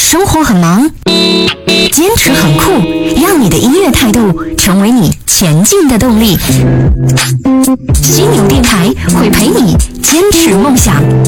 生活很忙，坚持很酷，让你的音乐态度成为你前进的动力。金牛电台会陪你坚持梦想，